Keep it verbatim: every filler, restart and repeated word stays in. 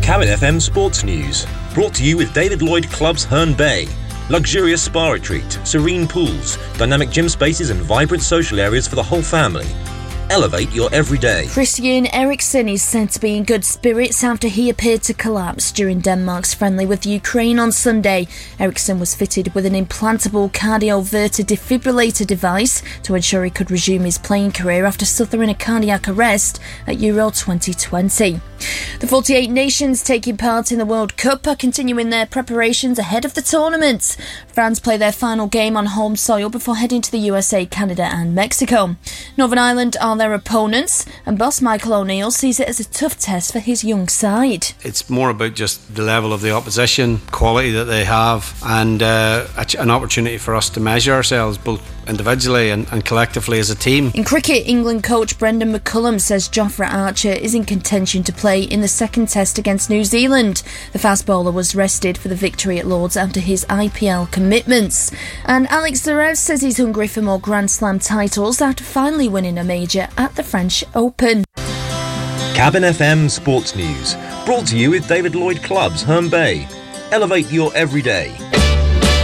Cabin F M Sports News, brought to you with David Lloyd Clubs Herne Bay. Luxurious spa retreat, serene pools, dynamic gym spaces and vibrant social areas for the whole family. Elevate your everyday. Christian Eriksen is said to be in good spirits after he appeared to collapse during Denmark's friendly with Ukraine on Sunday. Eriksen was fitted with an implantable cardioverter defibrillator device to ensure he could resume his playing career after suffering a cardiac arrest at Euro twenty twenty. The forty-eight nations taking part in the World Cup are continuing their preparations ahead of the tournament. France play their final game on home soil before heading to the U S A, Canada and Mexico. Northern Ireland are their opponents, and boss Michael O'Neill sees it as a tough test for his young side. It's more about just the level of the opposition, quality that they have, and uh, an opportunity for us to measure ourselves both individually and, and collectively as a team. In cricket, England coach Brendan McCullum says Jofra Archer is in contention to play in the second test against New Zealand. The fast bowler was rested for the victory at Lord's after his I P L commitments. And Alex Zverev says he's hungry for more Grand Slam titles after finally winning a major at the French Open. Cabin F M Sports News, brought to you with David Lloyd Clubs Herne Bay. Elevate your everyday.